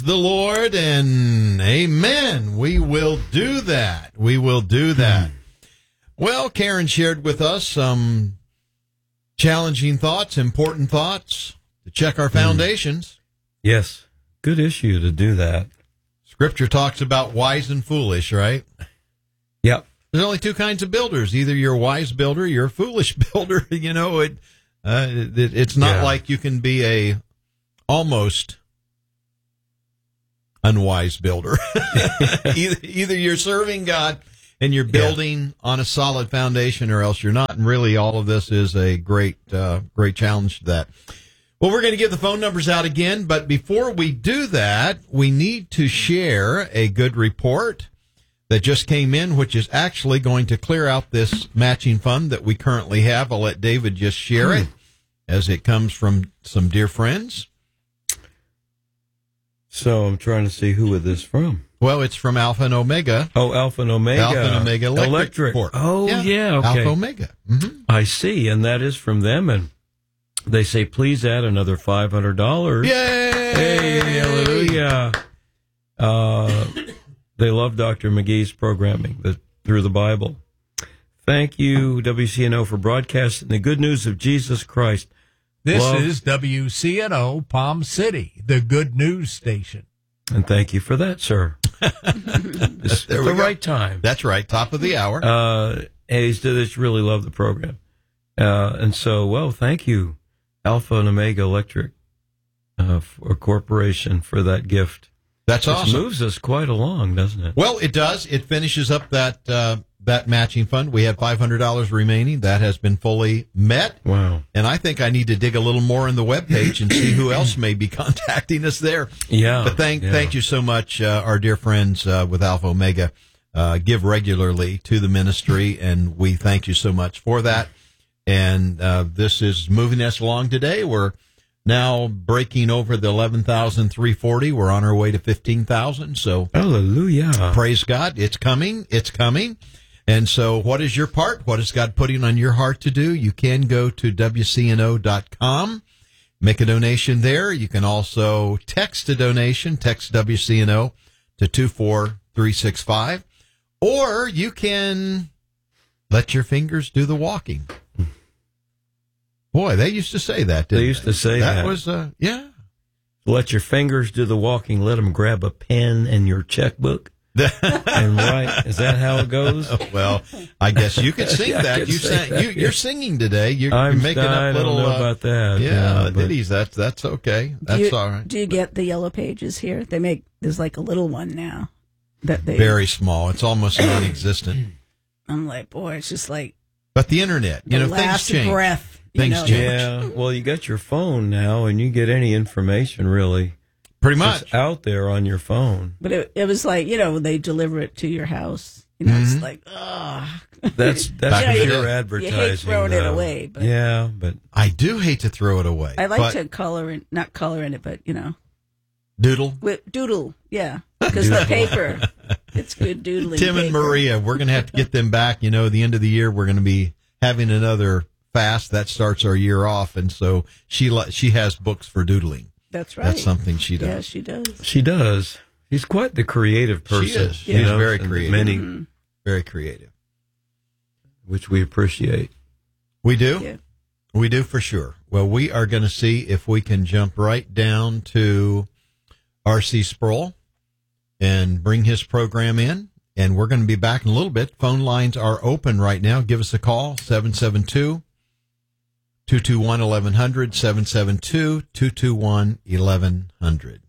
the Lord, and amen. We will do that. We will do that. Well, Karen shared with us some challenging thoughts, important thoughts to check our foundations. Yes, good issue to do that. Scripture talks about wise and foolish, right? Yep. There's only two kinds of builders. Either you're a wise builder, you're a foolish builder. You know, it's not like you can be a almost unwise builder. either you're serving God and you're building on a solid foundation, or else you're not. And really, all of this is a great challenge to that. Well, we're going to give the phone numbers out again, but before we do that, we need to share a good report that just came in, which is actually going to clear out this matching fund that we currently have. I'll let David just share it as it comes from some dear friends. So I'm trying to see who is this from. Well, it's from Alpha and Omega. Oh, Alpha and Omega. Alpha and Omega Electric. Oh, yeah. Okay. Alpha Omega. Mm-hmm. I see, and that is from them, and they say, please add another $500. Yay! Hey, hallelujah. They love Dr. McGee's programming through the Bible. Thank you, WCNO, for broadcasting the good news of Jesus Christ. This is WCNO Palm City, the good news station. And thank you for that, sir. It's the right time. That's right, top of the hour. They just really love the program. And so, thank you, Alpha and Omega Electric Corporation, for that gift. That's awesome. It moves us quite along, doesn't it? Well, it does. It finishes up that matching fund. We have $500 remaining. That has been fully met. Wow. And I think I need to dig a little more in the webpage and see who else may be contacting us there. Yeah. But thank you so much, our dear friends with Alpha Omega. Give regularly to the ministry, and we thank you so much for that. And this is moving us along today. We're now breaking over the 11,340. We're on our way to 15,000. So hallelujah. Praise God. It's coming. It's coming. And so what is your part? What is God putting on your heart to do? You can go to WCNO.com, make a donation there. You can also text a donation, text WCNO to 24365, or you can let your fingers do the walking. Boy, they used to say that, didn't they? They used to say that. That was, yeah. Let your fingers do the walking. Let them grab a pen and your checkbook and write. Is that how it goes? Well, I guess you could sing that. You're singing today. You're making up little. I don't know about that. Yeah, ditties. That's okay. That's all right. Do you get the yellow pages here? There's like a little one now. Very small. It's almost non-existent. I'm like, boy, it's just like. But the internet, last things change. Breath. Things change. Yeah, well, you got your phone now, and you get any information, really. Pretty much. It's out there on your phone. But it was like, they deliver it to your house. It's like, ugh. That's pure advertising. You hate throwing it away. But yeah, but I do hate to throw it away. I like to not color in it, but, Doodle? Doodle, yeah. Because the paper, it's good doodling. Tim and Maria, we're going to have to get them back. The end of the year, we're going to be having another fast that starts our year off, and so she has books for doodling. That's right. That's something she does. Yeah, she does. She does. She's quite the creative person. She is. She's very creative. Very creative, which we appreciate. We do. Yeah. We do for sure. Well, we are going to see if we can jump right down to R.C. Sproul and bring his program in. And we're going to be back in a little bit. Phone lines are open right now. Give us a call, 772-221-1100, 772-221-1100.